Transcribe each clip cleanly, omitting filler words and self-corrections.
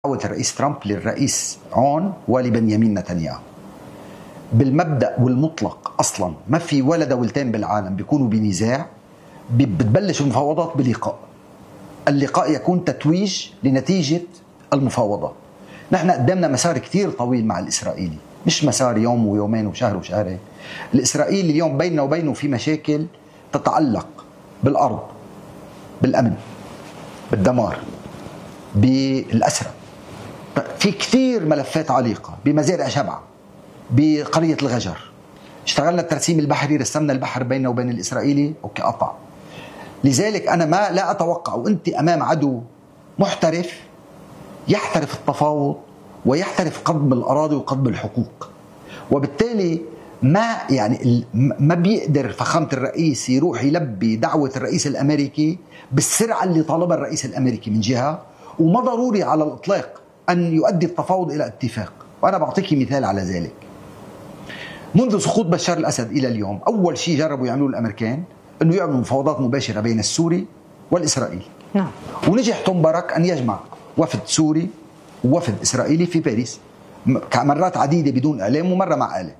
دعوة الرئيس ترامب للرئيس عون ولبنيامين نتنياهو. بالمبدأ والمطلق أصلا ما في ولا دولتين بالعالم بيكونوا بنزاع بتبلش المفاوضات بلقاء. اللقاء يكون تتويج لنتيجة المفاوضات. نحن قدامنا مسار كتير طويل مع الإسرائيلي، مش مسار يوم ويومين وشهر وشهرين. الإسرائيلي اليوم بيننا وبينه في مشاكل تتعلق بالأرض، بالأمن، بالدمار، بالأسرى. في كثير ملفات عالقة، بمزارع شبعة، بقرية الغجر. اشتغلنا الترسيم البحري، رسمنا البحر بيننا وبين الإسرائيلي وكقطع. لذلك أنا لا أتوقع، وأنت أمام عدو محترف يحترف التفاوض ويحترف قضم الأراضي وقضم الحقوق، وبالتالي ما بيقدر فخامة الرئيس يروح يلبي دعوة الرئيس الأمريكي بالسرعة اللي طالبها الرئيس الأمريكي من جهة، وما ضروري على الإطلاق أن يؤدي التفاوض إلى اتفاق. وأنا بعطيك مثال على ذلك. منذ سقوط بشار الأسد إلى اليوم، أول شيء جربوا يعملوه الأمريكان أنه يعملوا مفاوضات مباشرة بين السوري والإسرائيلي. نعم. ونجح مبارك أن يجمع وفد سوري ووفد إسرائيلي في باريس مرات عديدة بدون إعلام ومرة مع إعلام.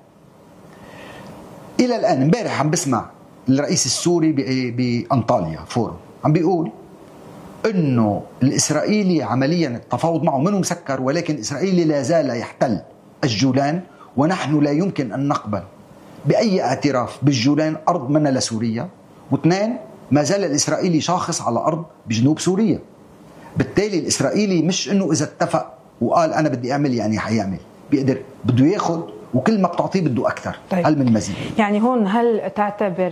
إلى الآن امبارح عم بسمع الرئيس السوري بأنطاليا فورم عم بيقول إنه الإسرائيلي عمليا التفاوض معه منه مسكر، ولكن الإسرائيلي لا زال يحتل الجولان، ونحن لا يمكن أن نقبل بأي اعتراف بالجولان أرض منا لسوريا. واثنين، ما زال الإسرائيلي شاخص على أرض بجنوب سوريا. بالتالي الإسرائيلي مش إنه إذا اتفق وقال أنا بدي أعمل يعني حيعمل، بيقدر بده ياخد، وكل ما بتعطيه بده أكثر. طيب. هل من مزيد؟ يعني هون هل تعتبر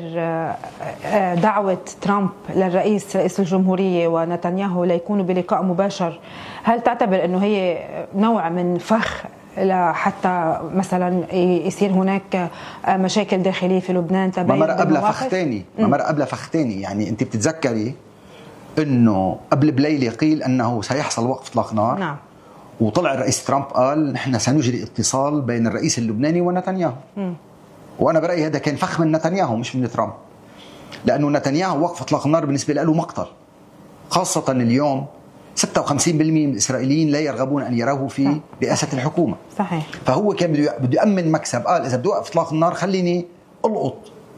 دعوة ترامب رئيس الجمهورية ونتنياهو ليكونوا بلقاء مباشر، هل تعتبر أنه هي نوع من فخ حتى مثلا يصير هناك مشاكل داخلية في لبنان؟ ما مرة قبل فخ تاني. يعني أنت بتتذكري أنه قبل بليلة قيل أنه سيحصل وقف إطلاق نار. نعم. وطلع الرئيس ترامب قال نحن سنجري اتصال بين الرئيس اللبناني ونتنياهو. وأنا برأيي هذا كان فخ من نتنياهو مش من ترامب، لأنه نتنياهو وقف إطلاق النار بالنسبة له مقتل، خاصة اليوم 56% من الإسرائيليين لا يرغبون أن يروه في رئاسة الحكومة. صحيح. فهو كان بده يأمن مكسب، قال إذا بدي أوقف إطلاق النار خليني ألقط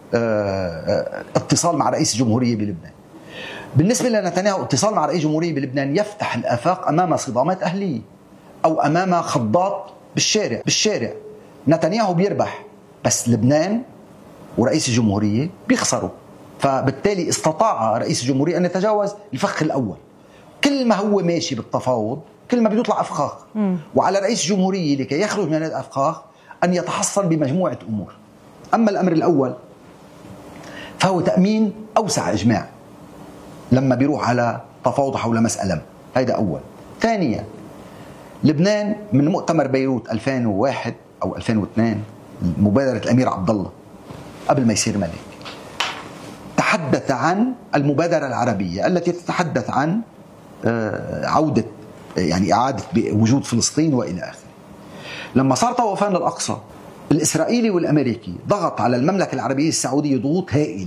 اتصال مع رئيس الجمهورية بلبنان. بالنسبة لنتنياهو اتصال مع رئيس الجمهورية بلبنان يفتح الآفاق أمام صدامات أهلية أو أمام خضات بالشارع. نتنياهو بيربح، بس لبنان ورئيس الجمهورية بيخسروا. فبالتالي استطاع رئيس الجمهورية أن يتجاوز الفخ الأول. كل ما هو ماشي بالتفاوض كل ما بيطلع أفخاخ، وعلى رئيس الجمهورية لكي يخرج من هذه الأفخاخ أن يتحصن بمجموعة أمور. أما الأمر الأول فهو تأمين أوسع إجماع لما بيروح على تفاوض حول مسألة، هذا أول. ثانيا، لبنان من مؤتمر بيروت 2001 أو 2002 مبادرة الأمير عبد الله قبل ما يصير ملك، تحدث عن المبادرة العربية التي تتحدث عن عودة يعني إعادة وجود فلسطين وإلى آخره. لما صار طوفان الأقصى الإسرائيلي والأمريكي ضغط على المملكة العربية السعودية ضغوط هائلة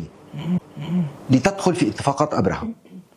لتدخل في اتفاقات أبرهة.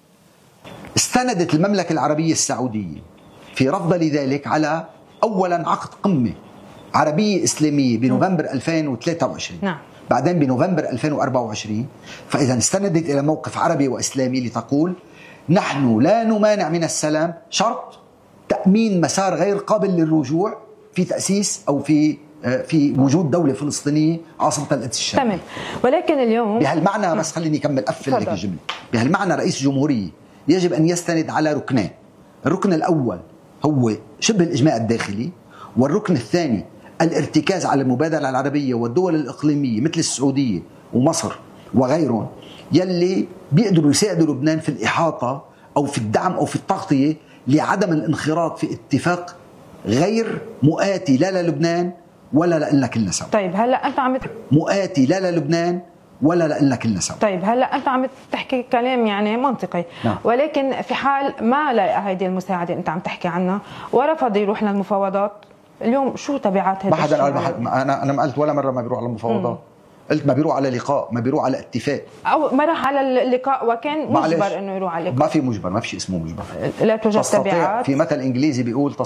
استندت المملكة العربية السعودية في رفض لذلك على أولا عقد قمة عربية إسلامية بنوفمبر 2023. نعم. بعدين بنوفمبر 2024. فإذا استندت إلى موقف عربي وإسلامي لتقول نحن لا نمانع من السلام، شرط تأمين مسار غير قابل للرجوع في تأسيس أو في وجود دولة فلسطينية عاصمة القدس الشرقية. تمام. ولكن اليوم بهالمعنى بس خليني أكمل أقفل لك الجملة. بهالمعنى رئيس الجمهورية يجب أن يستند على ركنين. الركن الأول هو شبه الإجماع الداخلي، والركن الثاني الارتكاز على المبادرة العربية والدول الإقليمية مثل السعودية ومصر وغيرهم يلي بيقدروا يساعدوا لبنان في الإحاطة أو في الدعم أو في التغطية لعدم الانخراط في اتفاق غير مؤاتي لا للبنان ولا لنا كلنا سوا. طيب هلا أنت عم مؤاتي لا للبنان ولا لنا كلنا سوا. طيب هلا أنت عم تحكي كلام يعني منطقي. نعم. ولكن في حال ما لقى هذه المساعدة أنت عم تحكي عنها ورفض يروح للمفاوضات، اليوم شو تبعات هذا الشيء؟ أنا ما قلت ولا مرة ما بيروح على المفاوضات. قلت ما بيروح على لقاء، ما بيروح على اتفاق، او ما راح على اللقاء وكان مجبر انه يروح على اللقاء. ما في مجبر، ما في شيء اسمه مجبر. لا توجد تبعات. في مثل انجليزي بيقول